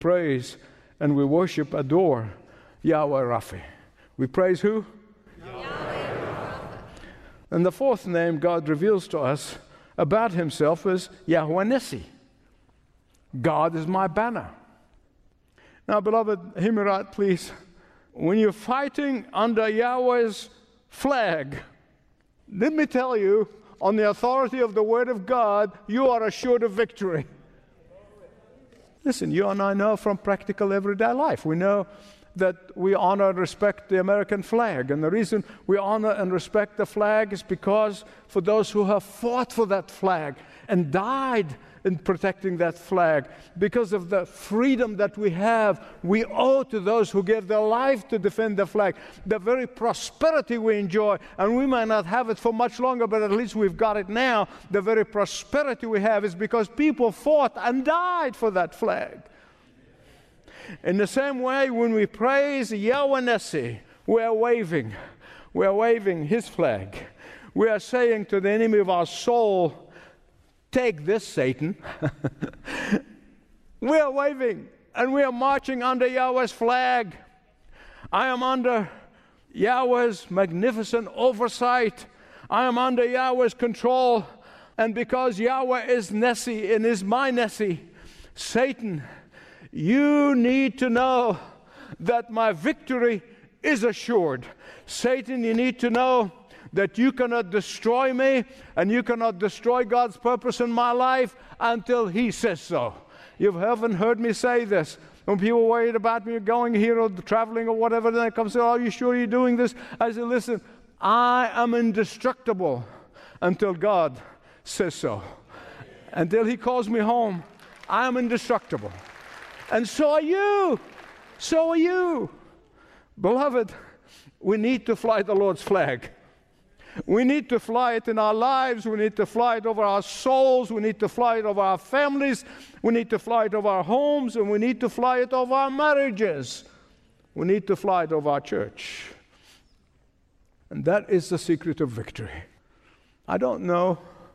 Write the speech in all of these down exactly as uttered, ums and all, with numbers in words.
praise and we worship, adore Yahweh Rapha. We praise who? Yahweh Rapha. And the fourth name God reveals to us about himself is Yahweh Nissi. God is my banner. Now, beloved, hear me right, please. When you're fighting under Yahweh's flag, let me tell you, on the authority of the Word of God, you are assured of victory. Listen, you and I know from practical everyday life. We know that we honor and respect the American flag. And the reason we honor and respect the flag is because for those who have fought for that flag and died in protecting that flag, because of the freedom that we have, we owe to those who gave their life to defend the flag. The very prosperity we enjoy, and we may not have it for much longer, but at least we've got it now. The very prosperity we have is because people fought and died for that flag. In the same way, when we praise Yahweh Nissi, we are waving. We are waving His flag. We are saying to the enemy of our soul, take this, Satan. We are waving and we are marching under Yahweh's flag. I am under Yahweh's magnificent oversight. I am under Yahweh's control. And because Yahweh is Nissi and is my Nissi, Satan, you need to know that my victory is assured. Satan, you need to know that you cannot destroy me and you cannot destroy God's purpose in my life until He says so. You haven't heard me say this. When people worried about me going here or traveling or whatever, then they come and say, "Are you sure you're doing this?" I say, listen, I am indestructible until God says so. Until He calls me home, I am indestructible. And so are you. So are you. Beloved, we need to fly the Lord's flag. We need to fly it in our lives. We need to fly it over our souls. We need to fly it over our families. We need to fly it over our homes. And we need to fly it over our marriages. We need to fly it over our church. And that is the secret of victory. I don't know,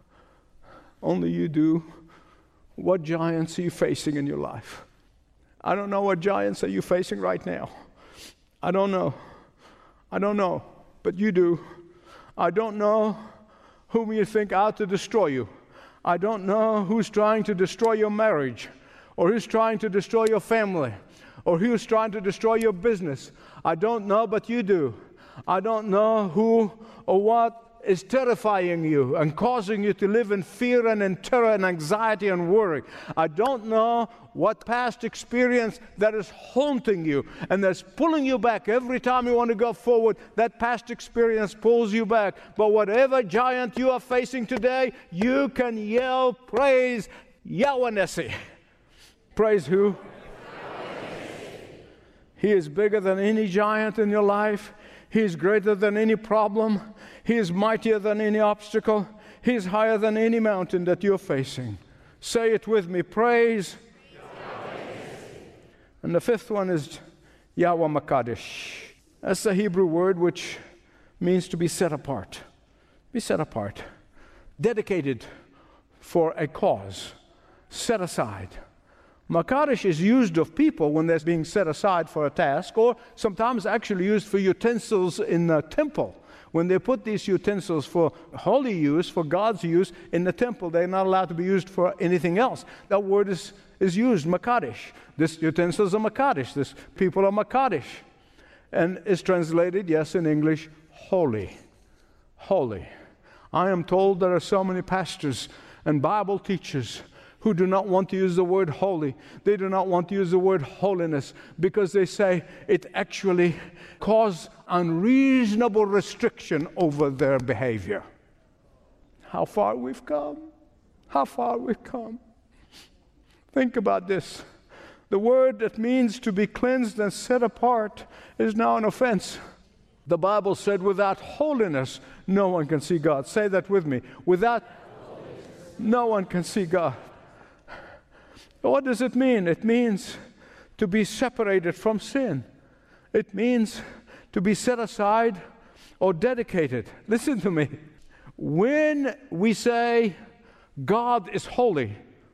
only you do, what giants are you facing in your life. I don't know what giants are you facing right now. I don't know. I don't know, but you do. I don't know whom you think out to destroy you. I don't know who's trying to destroy your marriage, or who's trying to destroy your family, or who's trying to destroy your business. I don't know, but you do. I don't know who or what is terrifying you and causing you to live in fear and in terror and anxiety and worry. I don't know what past experience that is haunting you and that's pulling you back. Every time you want to go forward, that past experience pulls you back. But whatever giant you are facing today, you can yell, praise Yahweh Nissi. Praise who? He is bigger than any giant in your life. He is greater than any problem. He is mightier than any obstacle. He is higher than any mountain that you're facing. Say it with me. Praise. And the fifth one is Yahweh Makadesh. That's the Hebrew word which means to be set apart. Be set apart. Dedicated for a cause. Set aside. Makadesh is used of people when they're being set aside for a task, or sometimes actually used for utensils in the temple. When they put these utensils for holy use, for God's use in the temple, they're not allowed to be used for anything else. That word is, is used, Makadesh. This utensils are Makadesh. This people are Makadesh. And it's translated, yes, in English, holy. Holy. I am told there are so many pastors and Bible teachers who do not want to use the word holy. They do not want to use the word holiness because they say it actually causes unreasonable restriction over their behavior. How far we've come. How far we've come. Think about this. The word that means to be cleansed and set apart is now an offense. The Bible said without holiness, no one can see God. Say that with me. Without holiness, no one can see God. What does it mean? It means to be separated from sin. It means to be set aside or dedicated. Listen to me. When we say God is holy,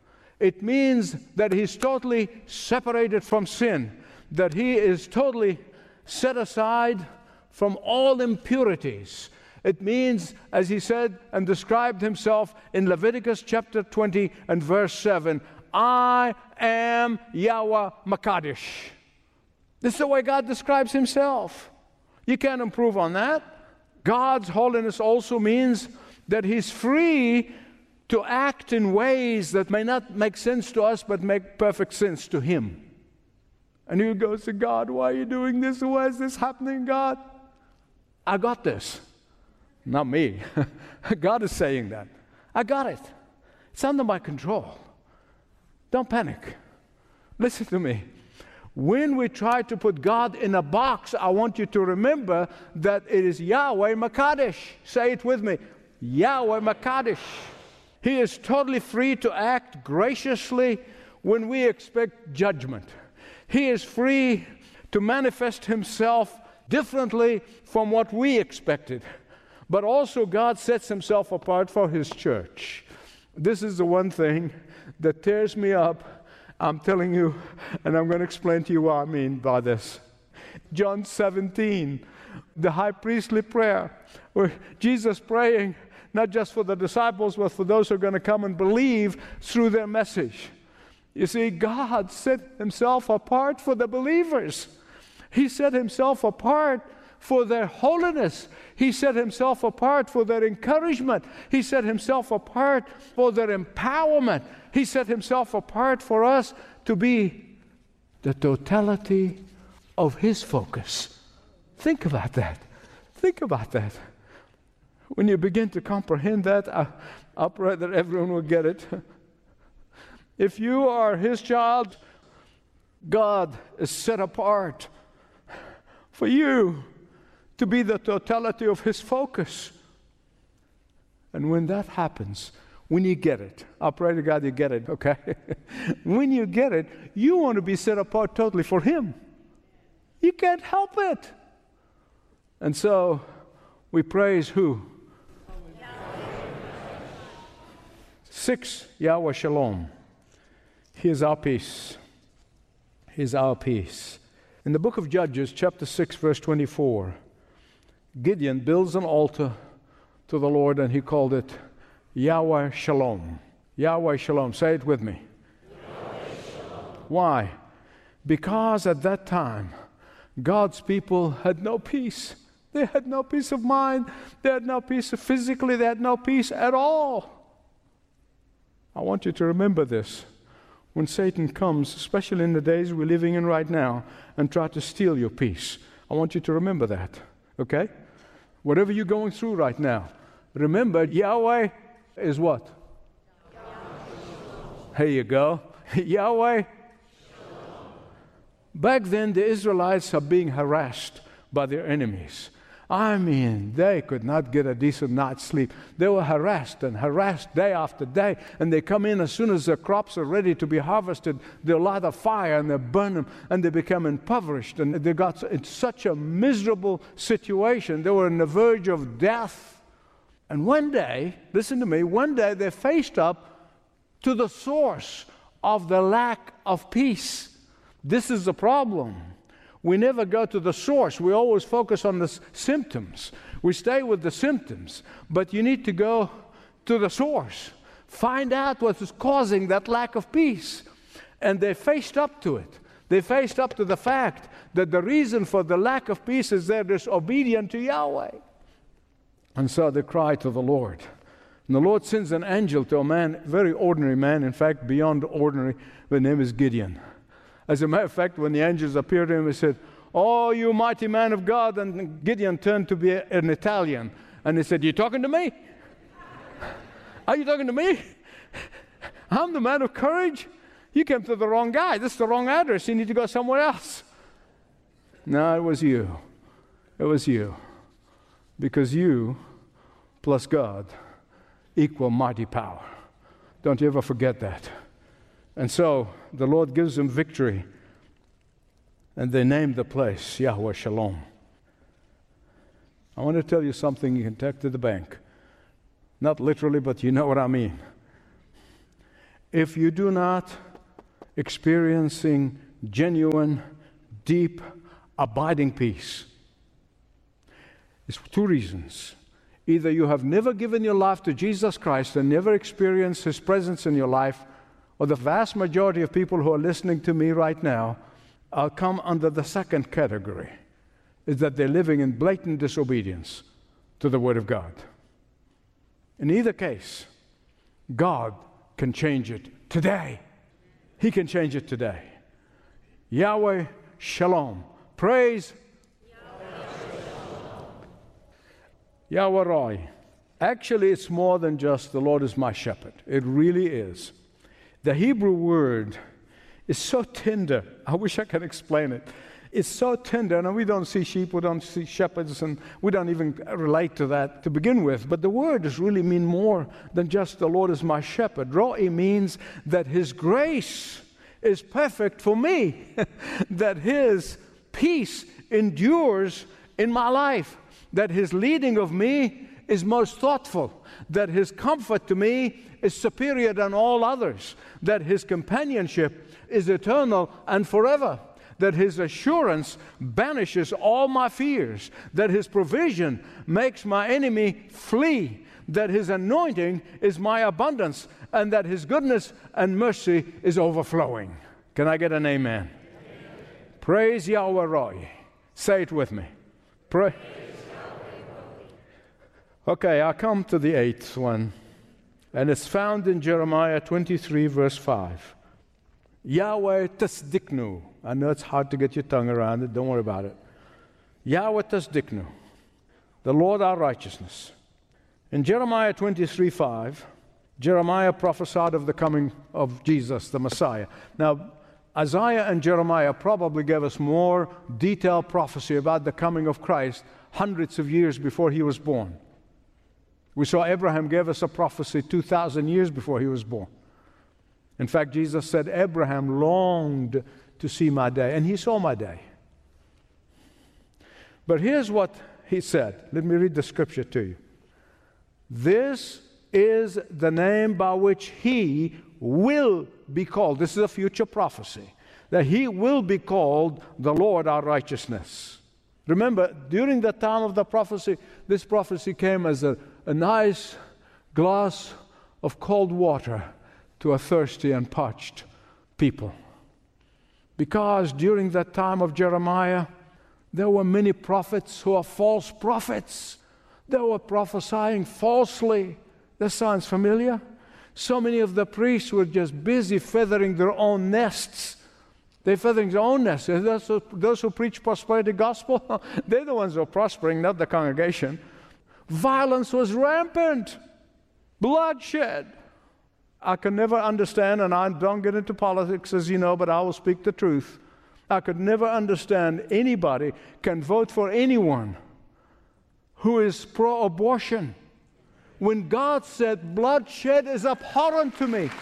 It means that he's totally separated from sin, that he is totally set aside from all impurities. It means, as he said and described himself in Leviticus chapter twenty and verse seven, I am Yahweh Makadesh. This is the way God describes himself. You can't improve on that. God's holiness also means that he's free to act in ways that may not make sense to us, but make perfect sense to him. And he goes to God, why are you doing this? Why is this happening, God? I got this. Not me. God is saying that. I got it. It's under my control. Don't panic. Listen to me. When we try to put God in a box, I want you to remember that it is Yahweh Makadesh. Say it with me. Yahweh Makadesh. He is totally free to act graciously when we expect judgment. He is free to manifest himself differently from what we expected. But also God sets himself apart for his church. This is the one thing that tears me up. I'm telling you, and I'm going to explain to you what I mean by this. John seventeen, the high priestly prayer, where Jesus praying not just for the disciples, but for those who are going to come and believe through their message. You see, God set himself apart for the believers. He set himself apart for their holiness. He set himself apart for their encouragement. He set himself apart for their empowerment. He set himself apart for us to be the totality of his focus. Think about that. Think about that. When you begin to comprehend that, I, I pray that everyone will get it. If you are his child, God is set apart for you to be the totality of his focus. And when that happens, when you get it, I pray to God you get it, okay? When you get it, you want to be set apart totally for him. You can't help it. And so we praise who? Six, Yahweh Shalom. He is our peace. He is our peace. In the book of Judges, chapter six, verse twenty-four, Gideon builds an altar to the Lord, and he called it Yahweh Shalom. Yahweh Shalom. Say it with me. Yahweh Shalom. Why? Because at that time, God's people had no peace. They had no peace of mind. They had no peace physically. They had no peace at all. I want you to remember this. When Satan comes, especially in the days we're living in right now, and try to steal your peace, I want you to remember that, okay? Whatever you're going through right now, remember Yahweh is what? Here you go. Yahweh. Back then, the Israelites are being harassed by their enemies. I mean, they could not get a decent night's sleep. They were harassed and harassed day after day. And they come in as soon as the crops are ready to be harvested, they light a fire and they burn them, and they become impoverished. And they got in such a miserable situation. They were on the verge of death. And one day, listen to me, one day they faced up to the source of the lack of peace. This is the problem. We never go to the source. We always focus on the s- symptoms. We stay with the symptoms. But you need to go to the source. Find out what is causing that lack of peace. And they faced up to it. They faced up to the fact that the reason for the lack of peace is they're disobedient to Yahweh. And so they cry to the Lord. And the Lord sends an angel to a man, very ordinary man, in fact, beyond ordinary. The name is Gideon. As a matter of fact, when the angels appeared to him, he said, "Oh, you mighty man of God." And Gideon turned to be an Italian. And he said, "You talking to me? Are you talking to me? I'm the man of courage. You came to the wrong guy. This is the wrong address. You need to go somewhere else." No, it was you. It was you. Because you plus God equal mighty power. Don't you ever forget that. And so the Lord gives them victory. And they named the place Yahweh Shalom. I want to tell you something you can take to the bank. Not literally, but you know what I mean. if you do not experiencing genuine, deep, abiding peace. It's two reasons. Either you have never given your life to Jesus Christ and never experienced His presence in your life, or the vast majority of people who are listening to me right now uh, come under the second category, is that they're living in blatant disobedience to the Word of God. In either case, God can change it today. He can change it today. Yahweh Shalom. Praise Yahweh Roy. Actually, it's more than just the Lord is my shepherd. It really is. The Hebrew word is so tender. I wish I could explain it. It's so tender. And we don't see sheep, we don't see shepherds, and we don't even relate to that to begin with. But the word does really mean more than just the Lord is my shepherd. Ro'i means that His grace is perfect for me, that His peace endures in my life, that His leading of me is most thoughtful, that His comfort to me is superior than all others, that His companionship is eternal and forever, that His assurance banishes all my fears, that His provision makes my enemy flee, that His anointing is my abundance, and that His goodness and mercy is overflowing. Can I get an amen? Amen. Praise Yahweh Roy. Say it with me. Praise. Okay, I come to the eighth one, and it's found in Jeremiah twenty-three, verse five. Yahweh Tasdiknu. I know it's hard to get your tongue around it. Don't worry about it. Yahweh Tasdiknu. The Lord our righteousness. In Jeremiah twenty-three, five, Jeremiah prophesied of the coming of Jesus, the Messiah. Now, Isaiah and Jeremiah probably gave us more detailed prophecy about the coming of Christ hundreds of years before He was born. We saw Abraham gave us a prophecy two thousand years before he was born. In fact, Jesus said, Abraham longed to see my day, and he saw my day. But here's what he said. Let me read the scripture to you. This is the name by which He will be called. This is a future prophecy, that He will be called the Lord our righteousness. Remember, during the time of the prophecy, this prophecy came as a, a nice glass of cold water to a thirsty and parched people. Because during that time of Jeremiah, there were many prophets who are false prophets. They were prophesying falsely. That sounds familiar. So many of the priests were just busy feathering their own nests. They're feathering their own nests. Those who, those who preach prosperity gospel, they're the ones who are prospering, not the congregation. Violence was rampant. Bloodshed. I can never understand, and I don't get into politics, as you know, but I will speak the truth. I could never understand anybody can vote for anyone who is pro-abortion when God said bloodshed is abhorrent to me.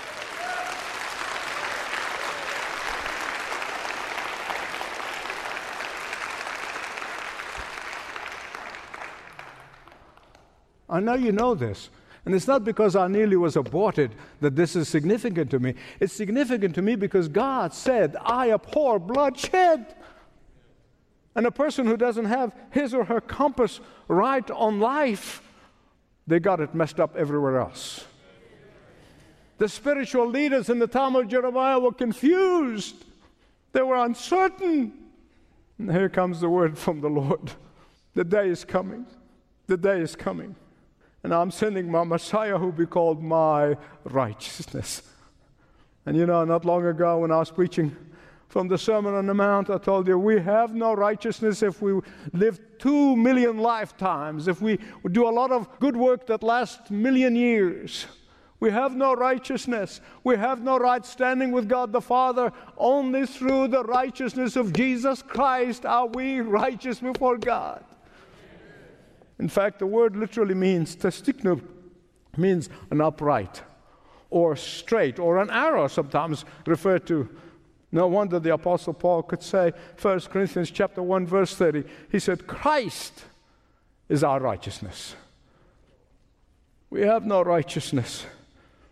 I know you know this. And it's not because I nearly was aborted that this is significant to me. It's significant to me because God said, I abhor bloodshed. And a person who doesn't have his or her compass right on life, they got it messed up everywhere else. The spiritual leaders in the time of Jeremiah were confused. They were uncertain. And here comes the word from the Lord. The day is coming. The day is coming. And I'm sending my Messiah who will be called my righteousness. And you know, not long ago when I was preaching from the Sermon on the Mount, I told you, we have no righteousness if we live two million lifetimes, if we do a lot of good work that lasts a million years. We have no righteousness. We have no right standing with God the Father. Only through the righteousness of Jesus Christ are we righteous before God. In fact, the word literally means, testiknu, means an upright, or straight, or an arrow, sometimes referred to. No wonder the Apostle Paul could say, First Corinthians chapter one, verse thirty, he said, Christ is our righteousness. We have no righteousness.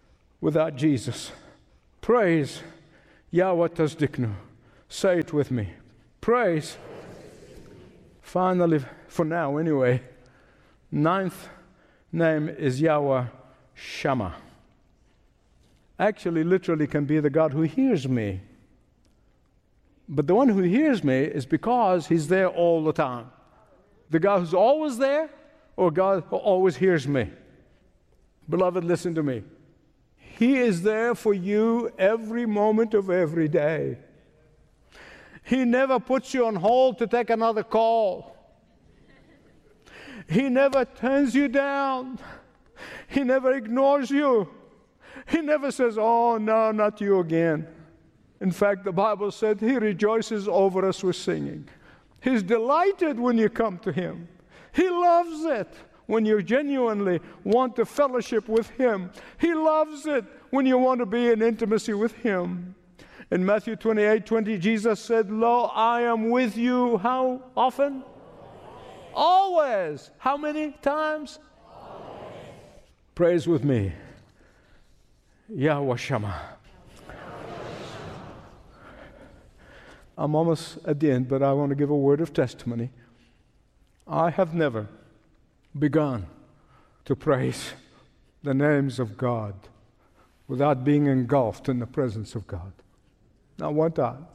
without Jesus. Praise Yahweh Tasdiknu. Say it with me. Praise. Finally, for now anyway, ninth name is Yahweh Shammah. Actually, literally can be the God who hears me. But the one who hears me is because He's there all the time. The God who's always there, or God who always hears me. Beloved, listen to me. He is there for you every moment of every day. He never puts you on hold to take another call. He never turns you down. He never ignores you. He never says, oh, no, not you again. In fact, the Bible said He rejoices over us with singing. He's delighted when you come to Him. He loves it when you genuinely want to fellowship with Him. He loves it when you want to be in intimacy with Him. In Matthew twenty-eight twenty, Jesus said, lo, I am with you how often? Always. How many times? Always. Praise with me. Yahweh Shammah. I'm almost at the end, but I want to give a word of testimony. I have never begun to praise the names of God without being engulfed in the presence of God. Not one time.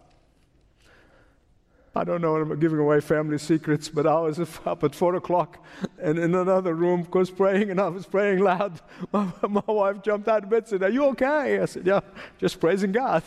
I don't know, I'm giving away family secrets, but I was up at four o'clock and in another room, of course, praying, and I was praying loud. My, my wife jumped out of bed and said, are you okay? I said, yeah, just praising God.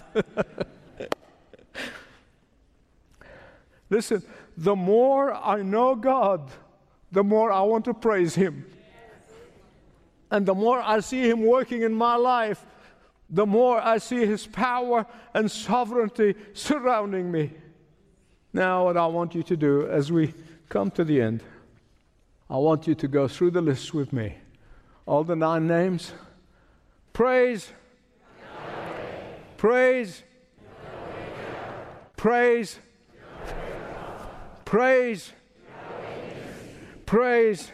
Listen, the more I know God, the more I want to praise Him. And the more I see Him working in my life, the more I see His power and sovereignty surrounding me. Now, what I want you to do as we come to the end, I want you to go through the list with me. All the nine names. Praise. Yahweh. Praise. Yahweh. Praise. Praise. Praise.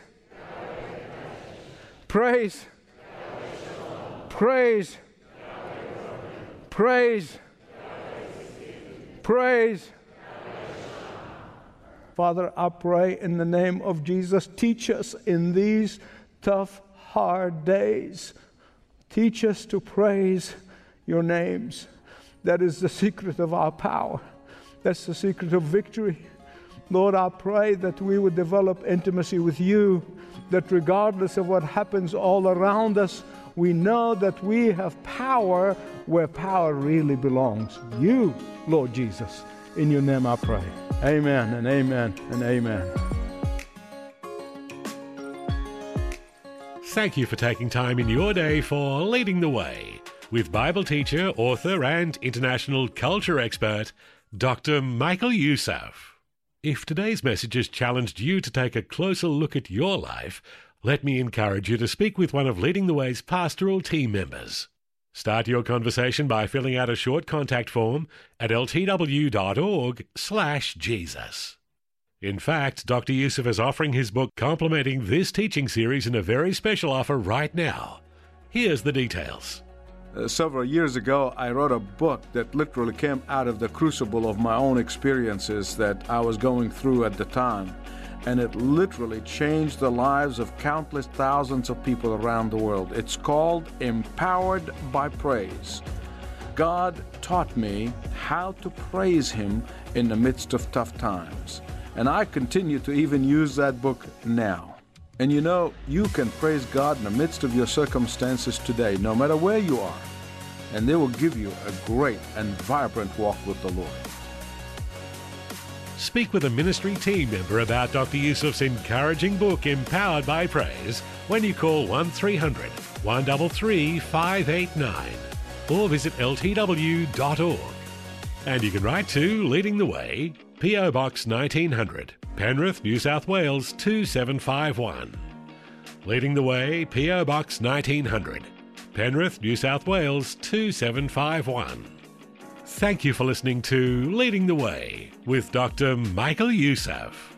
Praise. Praise. Praise. Praise. Father, I pray in the name of Jesus, teach us in these tough, hard days. Teach us to praise your names. That is the secret of our power. That's the secret of victory. Lord, I pray that we would develop intimacy with you, that regardless of what happens all around us, we know that we have power where power really belongs. You, Lord Jesus. In your name I pray. Amen and amen and amen. Thank you for taking time in your day for Leading the Way with Bible teacher, author and international culture expert, Doctor Michael Youssef. If today's message has challenged you to take a closer look at your life, let me encourage you to speak with one of Leading the Way's pastoral team members. Start your conversation by filling out a short contact form at ltw.org slash Jesus. In fact, Doctor Youssef is offering his book complementing this teaching series in a very special offer right now. Here's the details. Uh, several years ago, I wrote a book that literally came out of the crucible of my own experiences that I was going through at the time. And it literally changed the lives of countless thousands of people around the world. It's called Empowered by Praise. God taught me how to praise Him in the midst of tough times. And I continue to even use that book now. And you know, you can praise God in the midst of your circumstances today, no matter where you are. And they will give you a great and vibrant walk with the Lord. Speak with a ministry team member about Doctor Youssef's encouraging book, Empowered by Praise, when you call one three hundred, one three three, five eight nine or visit L T W dot org. And you can write to Leading the Way, P O Box nineteen hundred, Penrith, New South Wales two seven five one. Leading the Way, P O Box nineteen hundred, Penrith, New South Wales two seven five one. Thank you for listening to Leading the Way with Doctor Michael Youssef.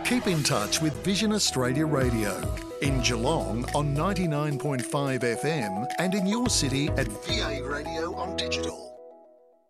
Keep in touch with Vision Australia Radio in Geelong on ninety-nine point five F M and in your city at V A Radio on digital.